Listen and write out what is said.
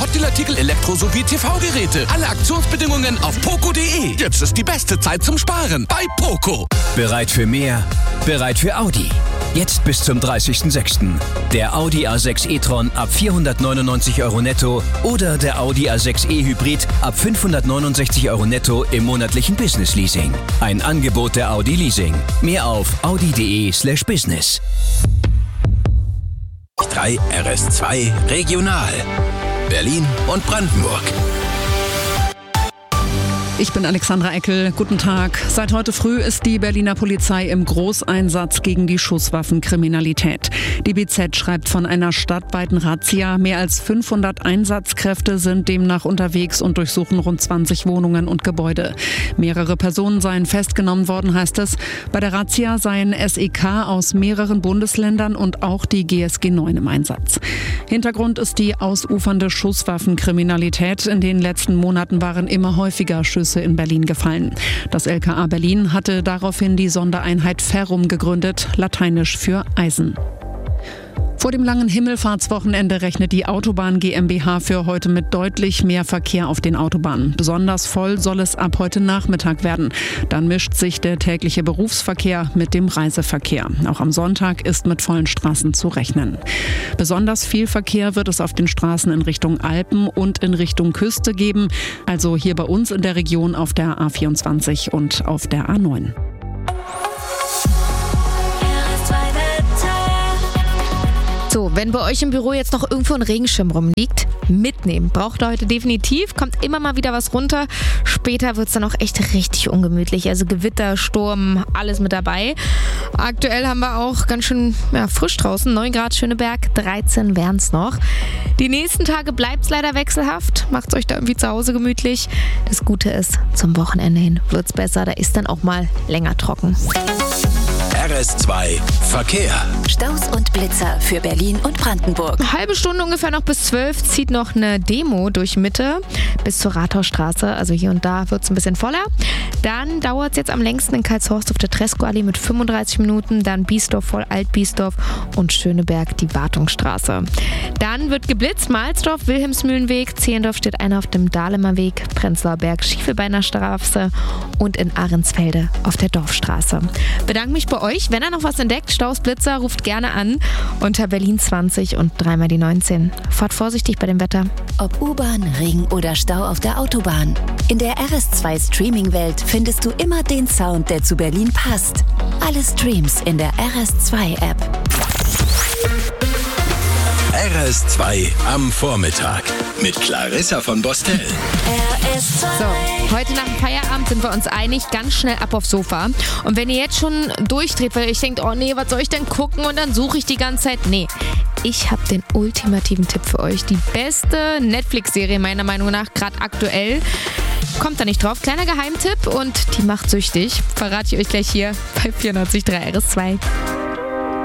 Sportartikel, Elektro- sowie TV-Geräte. Alle Aktionsbedingungen auf poco.de. Jetzt ist die beste Zeit zum Sparen bei Poco. Bereit für mehr? Bereit für Audi. Jetzt bis zum 30.06. Der Audi A6 e-tron ab 499 € netto oder der Audi A6 e-Hybrid ab 569 € netto im monatlichen Business-Leasing. Ein Angebot der Audi Leasing. Mehr auf audi.de/business. 3 RS2 Regional. Berlin und Brandenburg. Ich bin Alexandra Eckel. Guten Tag. Seit heute früh ist die Berliner Polizei im Großeinsatz gegen die Schusswaffenkriminalität. Die BZ schreibt von einer stadtweiten Razzia. Mehr als 500 Einsatzkräfte sind demnach unterwegs und durchsuchen rund 20 Wohnungen und Gebäude. Mehrere Personen seien festgenommen worden, heißt es. Bei der Razzia seien SEK aus mehreren Bundesländern und auch die GSG 9 im Einsatz. Hintergrund ist die ausufernde Schusswaffenkriminalität. In den letzten Monaten waren immer häufiger Schüsse in Berlin gefallen. Das LKA Berlin hatte daraufhin die Sondereinheit Ferrum gegründet, lateinisch für Eisen. Vor dem langen Himmelfahrtswochenende rechnet die Autobahn GmbH für heute mit deutlich mehr Verkehr auf den Autobahnen. Besonders voll soll es ab heute Nachmittag werden. Dann mischt sich der tägliche Berufsverkehr mit dem Reiseverkehr. Auch am Sonntag ist mit vollen Straßen zu rechnen. Besonders viel Verkehr wird es auf den Straßen in Richtung Alpen und in Richtung Küste geben. Also hier bei uns in der Region auf der A24 und auf der A9. So, wenn bei euch im Büro jetzt noch irgendwo ein Regenschirm rumliegt, mitnehmen. Braucht ihr heute definitiv, kommt immer mal wieder was runter. Später wird es dann auch echt richtig ungemütlich. Also Gewitter, Sturm, alles mit dabei. Aktuell haben wir auch ganz schön frisch draußen. 9 Grad Schöneberg, 13 wären es noch. Die nächsten Tage bleibt es leider wechselhaft. Macht es euch da irgendwie zu Hause gemütlich. Das Gute ist, zum Wochenende hin wird es besser. Da ist dann auch mal länger trocken. RS2 Verkehr. Staus und Blitzer für Berlin und Brandenburg. Eine halbe Stunde ungefähr noch bis 12 zieht noch eine Demo durch Mitte bis zur Rathausstraße. Also hier und da wird es ein bisschen voller. Dann dauert es jetzt am längsten in Karlshorst auf der Tresco-Allee mit 35 Minuten. Dann Biesdorf voll Alt-Biesdorf und Schöneberg die Wartungsstraße. Dann wird geblitzt. Mahlsdorf, Wilhelmsmühlenweg. Zehlendorf steht einer auf dem Dahlemer Weg. Prenzlauer Berg, Schiefelbeiner Straße und in Ahrensfelde auf der Dorfstraße. Bedanke mich bei euch. Wenn ihr noch was entdeckt, Staus, Blitzer, ruft gerne an unter Berlin 20 und 3 die 19. Fahrt vorsichtig bei dem Wetter. Ob U-Bahn, Regen oder Stau auf der Autobahn. In der RS2 Streaming-Welt findest du immer den Sound, der zu Berlin passt. Alle Streams in der RS2-App. RS2 am Vormittag mit Clarissa von Bostel. So, heute nach dem Feierabend sind wir uns einig, ganz schnell ab aufs Sofa. Und wenn ihr jetzt schon durchdreht, weil ihr euch denkt, oh nee, was soll ich denn gucken und dann suche ich die ganze Zeit. Nee, ich habe den ultimativen Tipp für euch. Die beste Netflix-Serie meiner Meinung nach, gerade aktuell. Kommt da nicht drauf. Kleiner Geheimtipp und die macht süchtig. Verrate ich euch gleich hier bei 94.3 RS2.